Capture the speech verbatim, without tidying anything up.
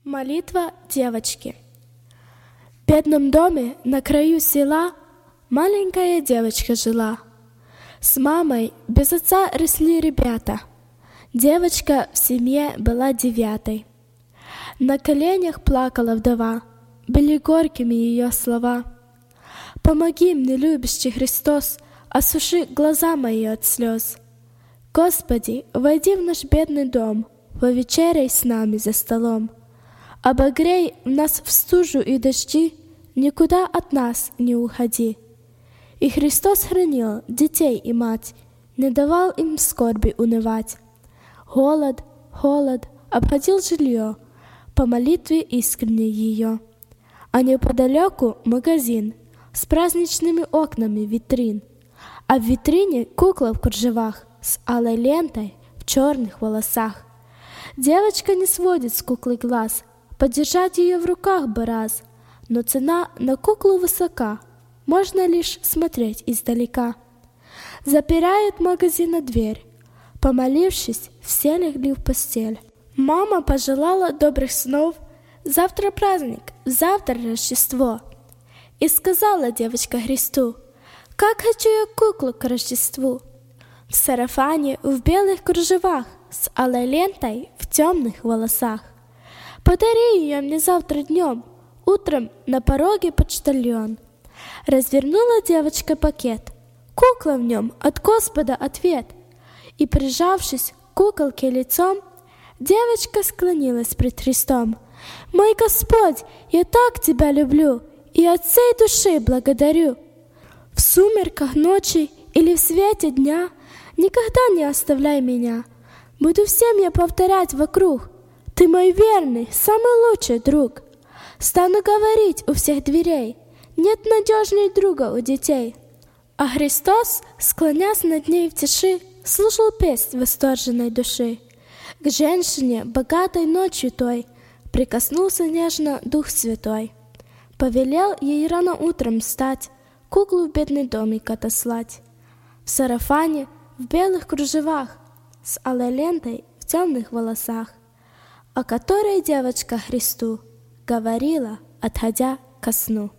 Молитва девочки. В бедном доме на краю села маленькая девочка жила. С мамой без отца росли ребята. Девочка в семье была девятой. На коленях плакала вдова, были горькими ее слова. «Помоги мне, любящий Христос, осуши глаза мои от слез. Господи, войди в наш бедный дом, повечеряй с нами за столом. Обогрей нас в стужу и дожди, никуда от нас не уходи». И Христос хранил детей и мать, не давал им в скорби унывать. Голод, холод обходил жилье, по молитве искренней ее. А неподалеку магазин с праздничными окнами витрин, а в витрине кукла в кружевах с алой лентой в черных волосах. Девочка не сводит с куклы глаз, подержать ее в руках бы раз, но цена на куклу высока, можно лишь смотреть издалека. Запирает магазина дверь, помолившись, все легли в постель. Мама пожелала добрых снов, завтра праздник, завтра Рождество. И сказала девочка Христу: «Как хочу я куклу к Рождеству!» В сарафане, в белых кружевах, с алой лентой в темных волосах. «Подари ее мне завтра днем, утром на пороге почтальон». Развернула девочка пакет, кукла в нем от Господа ответ. И, прижавшись к куколке лицом, девочка склонилась пред Христом. «Мой Господь, я так Тебя люблю и от всей души благодарю. В сумерках ночи или в свете дня никогда не оставляй меня. Буду всем я повторять вокруг: Ты мой верный, самый лучший друг. Стану говорить у всех дверей: нет надежней друга у детей». А Христос, склонясь над ней в тиши, слушал песнь восторженной души. К женщине, богатой ночью той, прикоснулся нежно Дух Святой. Повелел ей рано утром встать, куклу в бедный домик отослать. В сарафане, в белых кружевах, с алой лентой в темных волосах, о которой девочка Христу говорила, отходя ко сну.